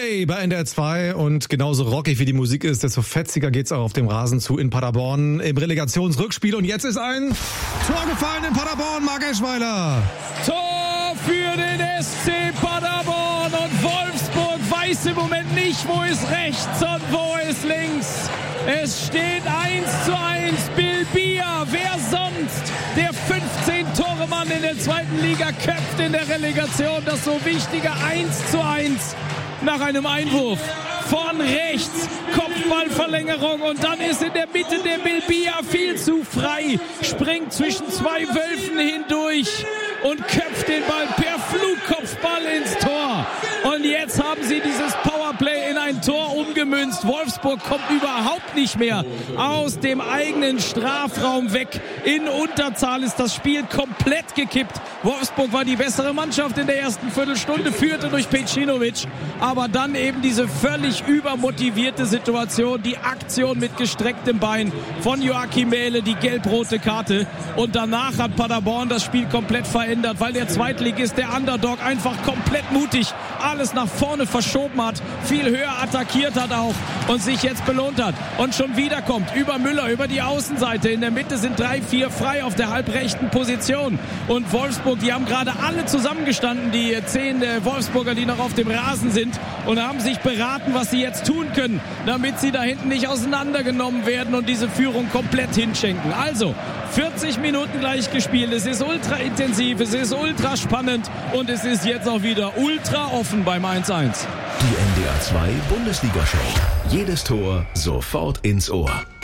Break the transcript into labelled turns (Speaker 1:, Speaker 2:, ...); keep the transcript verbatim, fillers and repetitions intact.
Speaker 1: Play bei N D R zwei und genauso rockig wie die Musik ist, desto fetziger geht's auch auf dem Rasen zu in Paderborn im Relegationsrückspiel. Und jetzt ist ein Tor gefallen in Paderborn, Marc Eschweiler.
Speaker 2: Tor für den S C Paderborn und Wolfsburg weiß im Moment nicht, wo ist rechts und wo ist links. Es steht eins zu eins. Bill Bier, wer sonst? Der fünfzehn-Tore-Mann in der zweiten Liga köpft in der Relegation das so wichtige eins zu eins nach einem Einwurf von rechts, Kopfballverlängerung und dann ist in der Mitte der Bill Bier viel zu frei, springt zwischen zwei Wölfen hindurch und köpft den Ball per Flugkopfball ins Tor. Und jetzt haben sie dieses Powerplay in ein Tor umgemünzt. Wolfsburg kommt überhaupt nicht mehr aus dem eigenen Strafraum weg. In Unterzahl ist das Spiel komplett gekippt. Wolfsburg war die bessere Mannschaft in der ersten Viertelstunde, führte durch Pecinovic. Aber dann eben diese völlig übermotivierte Situation, die Aktion mit gestrecktem Bein von Joachim Mähle, die gelb-rote Karte. Und danach hat Paderborn das Spiel komplett verändert, weil der Zweitligist, der Underdog, einfach komplett mutig alles nach vorne verschoben hat, viel höher attackiert hat auch und sich jetzt belohnt hat. Und schon wieder kommt über Müller, über die Außenseite. In der Mitte sind drei, vier frei auf der halbrechten Position. Und Wolfsburg, die haben gerade alle zusammengestanden, die zehn Wolfsburger, die noch auf dem Rasen sind, und haben sich beraten, was sie jetzt tun können, damit sie da hinten nicht auseinandergenommen werden und diese Führung komplett hinschenken. Also, vierzig Minuten gleich gespielt. Es ist ultra intensiv, es ist ultra spannend und es ist jetzt auch wieder ultra offen beim eins eins.
Speaker 3: Die N D R zwei Bundesliga-Show. Jedes Tor sofort ins Ohr.